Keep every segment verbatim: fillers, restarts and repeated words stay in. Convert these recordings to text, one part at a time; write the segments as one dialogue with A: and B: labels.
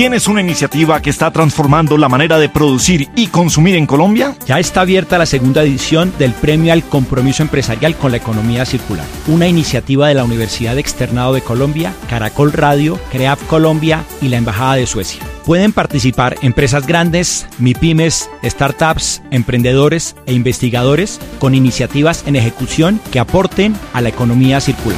A: ¿Tienes una iniciativa que está transformando la manera de producir y consumir en Colombia?
B: Ya está abierta la segunda edición del Premio al Compromiso Empresarial con la Economía Circular, una iniciativa de la Universidad Externado de Colombia, Caracol Radio, CREAF Colombia y la Embajada de Suecia. Pueden participar empresas grandes, MIPYMES, startups, emprendedores e investigadores con iniciativas en ejecución que aporten a la economía circular.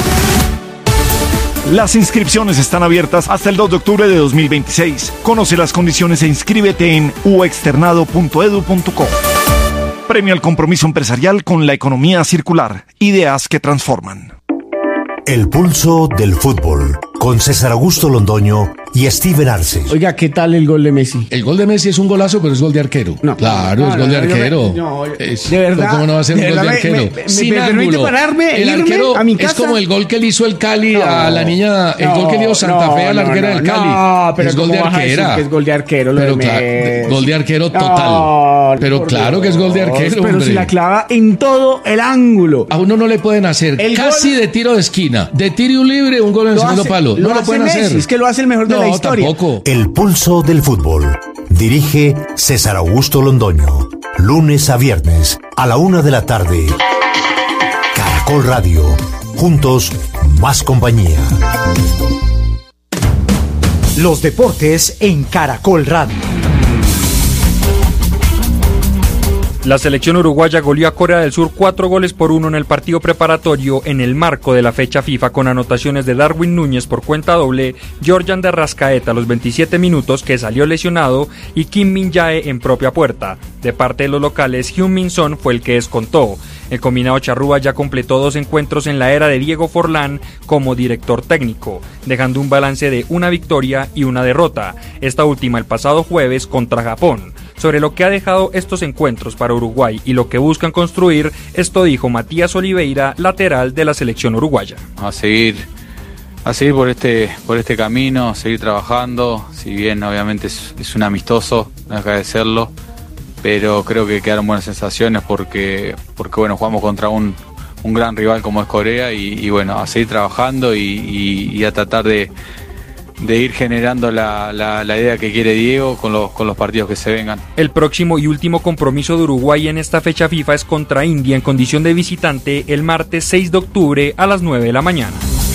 A: Las inscripciones están abiertas hasta el dos de octubre de dos mil veintiséis. Conoce las condiciones e inscríbete en u externado punto edu punto co. Premio al compromiso empresarial con la economía circular. Ideas que transforman.
C: El pulso del fútbol, con César Augusto Londoño y Steven Arce.
D: Oiga, ¿qué tal el gol de Messi?
E: El gol de Messi es un golazo, pero es gol de arquero.
D: No,
E: claro,
D: no,
E: es gol
D: no,
E: de
D: no,
E: arquero.
D: No,
E: es,
D: de verdad.
E: ¿Cómo no va a ser un gol de arquero?
D: Me, me,
E: Sin
D: me permite
E: ángulo.
D: pararme,
E: El
D: irme
E: arquero
D: a mi casa.
E: Es como el gol que le hizo el Cali
D: no,
E: a la niña, el
D: no,
E: gol que le dio Santa
D: no,
E: Fe a la
D: no,
E: arquera
D: no,
E: del Cali.
D: No, pero
E: es gol de arquera.
D: Que es gol de arquero, lo
E: pero
D: de
E: claro,
D: Messi.
E: Gol de arquero total.
D: No,
E: pero claro
D: Dios,
E: que es gol de arquero,
D: pero
E: hombre.
D: si la clava en todo el ángulo.
E: A uno no le pueden hacer
D: El
E: casi
D: gol,
E: de tiro de esquina, de tiro libre, un gol en el segundo
D: hace,
E: palo. No
D: lo,
E: lo pueden
D: Messi,
E: hacer.
D: Es que lo hace el mejor de
E: no,
D: la historia.
E: Tampoco.
C: El pulso del fútbol. Dirige César Augusto Londoño. Lunes a viernes a la una de la tarde. Caracol Radio. Juntos, más compañía.
F: Los deportes en Caracol Radio.
G: La selección uruguaya goleó a Corea del Sur cuatro goles por uno en el partido preparatorio en el marco de la fecha FIFA con anotaciones de Darwin Núñez por cuenta doble, Georgian de Arrascaeta a los veintisiete minutos que salió lesionado y Kim Min-jae en propia puerta. De parte de los locales, Heung-min Son fue el que descontó. El combinado charrúa ya completó dos encuentros en la era de Diego Forlán como director técnico, dejando un balance de una victoria y una derrota, esta última el pasado jueves contra Japón. Sobre lo que ha dejado estos encuentros para Uruguay y lo que buscan construir, esto dijo Matías Oliveira, lateral de la selección uruguaya.
H: A seguir, a seguir por este, por este camino, seguir trabajando, si bien obviamente es, es un amistoso, no deja de serlo, pero creo que quedaron buenas sensaciones porque, porque bueno, jugamos contra un, un gran rival como es Corea y, y bueno, a seguir trabajando y, y, y a tratar de de ir generando la, la, la idea que quiere Diego con los, con los partidos que se vengan.
G: El próximo y último compromiso de Uruguay en esta fecha FIFA es contra India en condición de visitante el martes seis de octubre a las nueve de la mañana.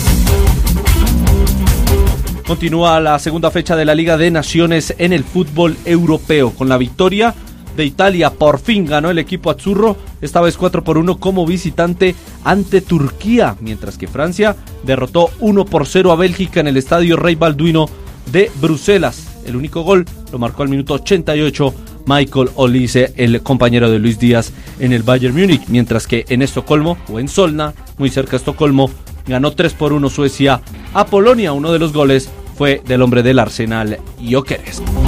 I: Continúa la segunda fecha de la Liga de Naciones en el fútbol europeo con la victoria de Italia. Por fin ganó el equipo azzurro, esta vez cuatro por uno como visitante ante Turquía, mientras que Francia derrotó uno por cero a Bélgica en el estadio Rey Balduino de Bruselas. El único gol lo marcó al minuto ochenta y ocho Michael Olise, el compañero de Luis Díaz en el Bayern Múnich, mientras que en Estocolmo, o en Solna, muy cerca de Estocolmo, ganó tres por uno Suecia a Polonia. Uno de los goles fue del hombre del Arsenal, Gyökeres.